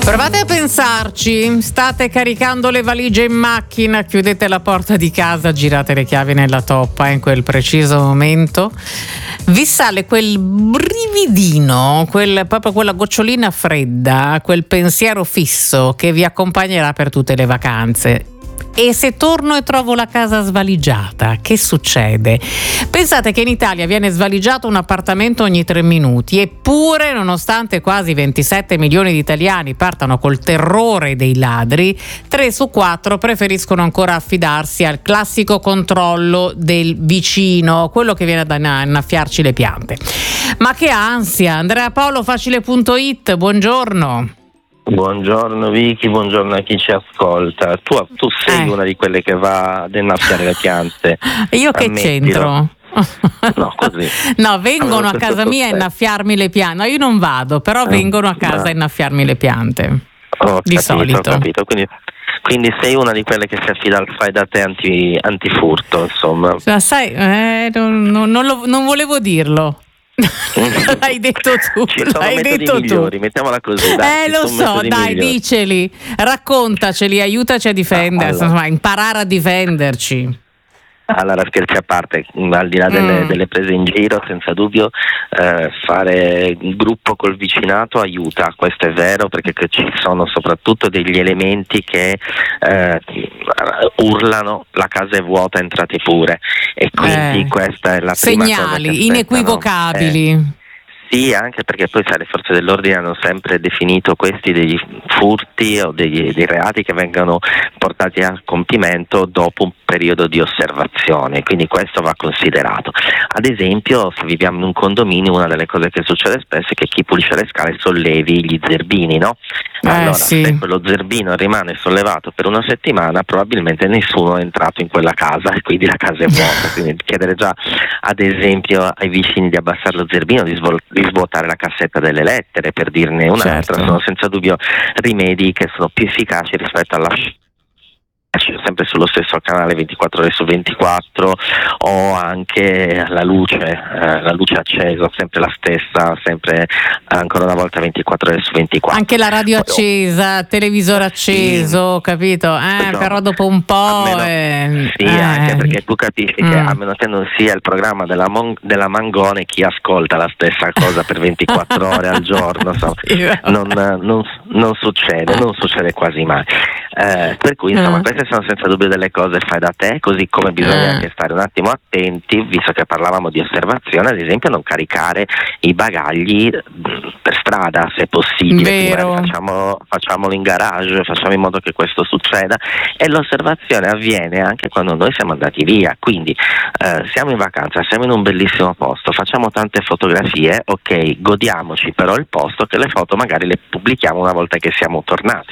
Provate a pensarci, state caricando le valigie in macchina, chiudete la porta di casa, girate le chiavi nella toppa in quel preciso momento. Vi sale quel brividino, proprio quella gocciolina fredda, quel pensiero fisso che vi accompagnerà per tutte le vacanze. E se torno e trovo la casa svaligiata, che succede? Pensate che in Italia viene svaligiato un appartamento ogni 3 minuti, eppure, nonostante quasi 27 milioni di italiani partano col terrore dei ladri, 3 su 4 preferiscono ancora affidarsi al classico controllo del vicino, quello che viene ad annaffiarci le piante. Ma che ansia! Andrea Paolo, Facile.it, buongiorno. Buongiorno Vicky, buongiorno a chi ci ascolta. Tu sei una di quelle che va ad innaffiare le piante. Io che c'entro? No, così. No, vengono a casa mia a innaffiarmi le piante. No, io non vado, però vengono a casa a innaffiarmi le piante. Di solito. Ho capito. Quindi sei una di quelle che si affida al fai da te antifurto, insomma. Sai, non volevo dirlo. L'hai detto tu. Ci sono metodi migliori, mettiamola così. Lo so, dai, migliori. Diceli, raccontaceli, aiutaci a difenderci, insomma, imparare a difenderci. Allora, scherzi a parte, al di là delle prese in giro, senza dubbio fare gruppo col vicinato aiuta, questo è vero, perché ci sono soprattutto degli elementi che urlano la casa è vuota, entrate pure, e quindi questa è la prima cosa. Segnali inequivocabili. Sì, anche perché poi le forze dell'ordine hanno sempre definito questi degli furti o dei reati che vengono portati a compimento dopo un periodo di osservazione, quindi questo va considerato. Ad esempio, se viviamo in un condominio, una delle cose che succede spesso è che chi pulisce le scale sollevi gli zerbini, no? Allora, se quello zerbino rimane sollevato per una settimana, probabilmente nessuno è entrato in quella casa e quindi la casa è vuota. Quindi chiedere già, ad esempio, ai vicini di abbassare lo zerbino, di svuotare la cassetta delle lettere, per dirne un'altra, sono senza dubbio rimedi che sono più efficaci rispetto alla sempre sullo stesso canale 24 ore su 24, o anche la luce accesa, sempre la stessa, sempre ancora una volta 24 ore su 24. Anche la radio accesa, televisore acceso, capito? Però dopo un po'. Anche perché tu capisci che a meno che non sia il programma della Mangone, chi ascolta la stessa cosa per 24 ore al giorno, non succede quasi mai. Per cui insomma queste sono senza dubbio delle cose fai da te, così come bisogna anche stare un attimo attenti, visto che parlavamo di osservazione, ad esempio non caricare i bagagli per strada se possibile. Facciamolo in garage, facciamo in modo che questo succeda, e l'osservazione avviene anche quando noi siamo andati via, quindi siamo in vacanza, siamo in un bellissimo posto, facciamo tante fotografie, ok, godiamoci però il posto, che le foto magari le pubblichiamo una volta che siamo tornati.